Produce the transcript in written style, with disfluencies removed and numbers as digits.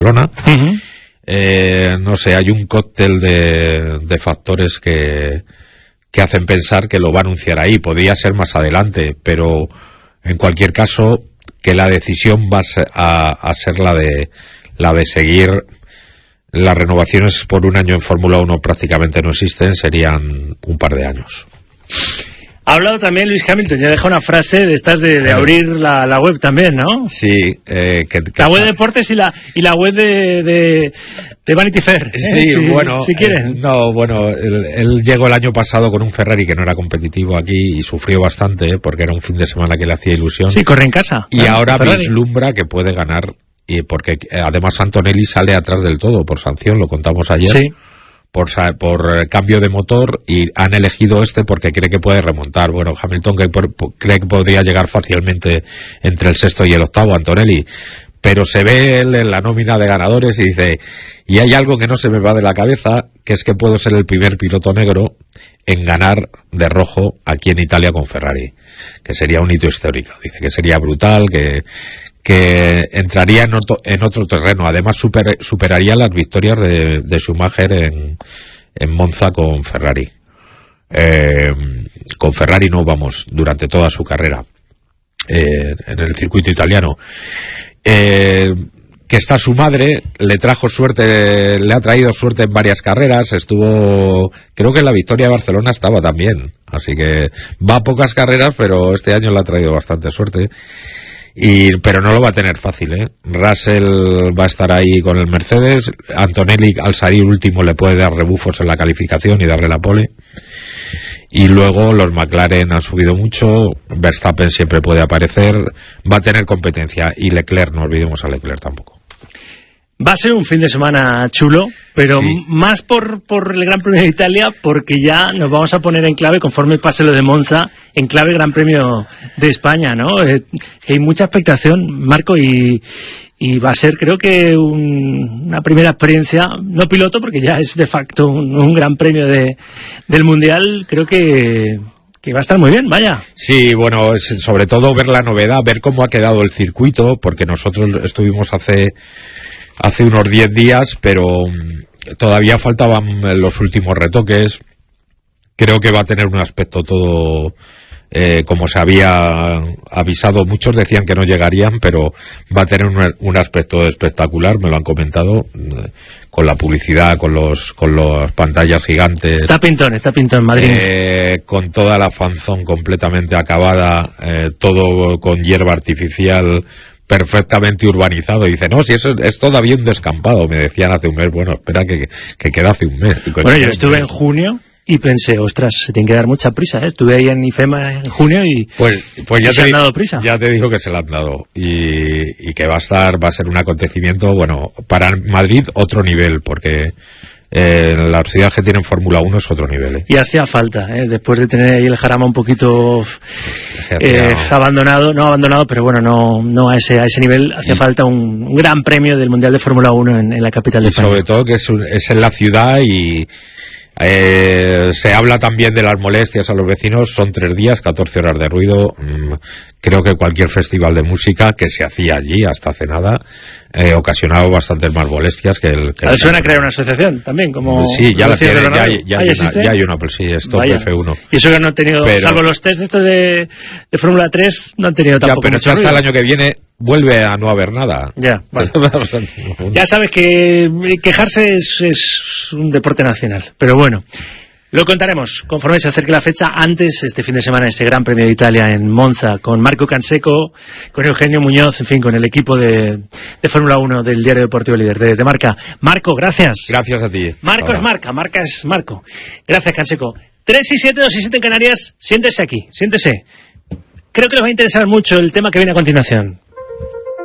Barcelona. No sé, hay un cóctel de factores que hacen pensar que lo va a anunciar ahí. Podría ser más adelante, pero en cualquier caso que la decisión va a ser la de seguir. Las renovaciones por un año en Fórmula 1 prácticamente no existen, serían un par de años. Ha hablado también Lewis Hamilton, ya deja una frase de estas de abrir la web también, ¿no? Sí. La web de deportes y la web de Vanity Fair. Sí, bueno. Si quieren. Él llegó el año pasado con un Ferrari que no era competitivo aquí y sufrió bastante, porque era un fin de semana que le hacía ilusión. Sí, corre en casa. Y ahora vislumbra que puede ganar, y porque además Antonelli sale atrás del todo por sanción, lo contamos ayer. Sí. Por cambio de motor, y han elegido porque cree que puede remontar. Bueno, Hamilton cree que podría llegar fácilmente entre el sexto y el octavo, Antonelli, pero se ve él en la nómina de ganadores y dice, y hay algo que no se me va de la cabeza, que es que puedo ser el primer piloto negro en ganar de rojo aquí en Italia con Ferrari, que sería un hito histórico. Dice que sería brutal, que entraría en otro terreno. Además superaría las victorias de Schumacher en Monza con Ferrari. Con Ferrari durante toda su carrera en el circuito italiano. Que está su madre, le ha traído suerte en varias carreras. Creo que en la victoria de Barcelona estaba también, así que va a pocas carreras, pero este año le ha traído bastante suerte. Pero no lo va a tener fácil, ¿eh? Russell va a estar ahí con el Mercedes. Antonelli, al salir último, le puede dar rebufos en la calificación y darle la pole. Y luego los McLaren han subido mucho. Verstappen siempre puede aparecer. Va a tener competencia. Y Leclerc, no olvidemos a Leclerc tampoco. Va a ser un fin de semana chulo, pero sí, más por el Gran Premio de Italia, porque ya nos vamos a poner en clave, conforme pase lo de Monza, en clave Gran Premio de España, ¿no? Hay mucha expectación, Marco, y va a ser, creo que, una primera experiencia, no piloto, porque ya es de facto un Gran Premio del Mundial. Creo que va a estar muy bien, vaya. Sí, bueno, sobre todo ver la novedad, ver cómo ha quedado el circuito, porque nosotros estuvimos hace unos 10 días, pero todavía faltaban los últimos retoques. Creo que va a tener un aspecto todo como se había avisado. Muchos decían que no llegarían, pero va a tener un aspecto espectacular, me lo han comentado, con la publicidad, con las pantallas gigantes. Está pintón Madrid. Con toda la fanzón completamente acabada, todo con hierba artificial, perfectamente urbanizado. Y dice, no, si eso es todavía un descampado. Me decían hace un mes, bueno, espera que queda hace un mes. Bueno, yo estuve en junio y pensé, ostras, se tiene que dar mucha prisa, ¿eh? Estuve ahí en IFEMA en junio y pues ya se han dado prisa. Ya te digo que se la han dado y que va a ser un acontecimiento, bueno, para Madrid otro nivel, porque la ciudad que tiene en Fórmula 1 es otro nivel, ¿eh? Y hacía falta, después de tener ahí el Jarama un poquito abandonado, pero bueno, no a ese nivel. Hacía falta un gran premio del Mundial de Fórmula 1 en la capital de España. Sobre todo que es en la ciudad y se habla también de las molestias a los vecinos. Son 3 días, 14 horas de ruido. Creo que cualquier festival de música que se hacía allí hasta hace nada ocasionaba bastantes más molestitas que el... ¿Suena crear una asociación también? Como sí, ya la tiene, ya hay una, pues sí, Stop F1. Y eso que no han tenido, salvo los test estos de Fórmula 3, no han tenido tampoco pero mucho hasta ruido. El año que viene vuelve a no haber nada. Ya, vale. Ya sabes que quejarse es un deporte nacional, pero bueno, lo contaremos conforme se acerque la fecha. Antes, este fin de semana, ese Gran Premio de Italia en Monza, con Marco Canseco, con Eugenio Muñoz, en fin, con el equipo de Fórmula 1 del Diario Deportivo Líder, de Marca. Marco, gracias. Gracias a ti. Marco es Marca, Marca es Marco. Gracias, Canseco. 3 y 7, 2 y 7 en Canarias. Siéntese aquí, siéntese. Creo que les va a interesar mucho el tema que viene a continuación.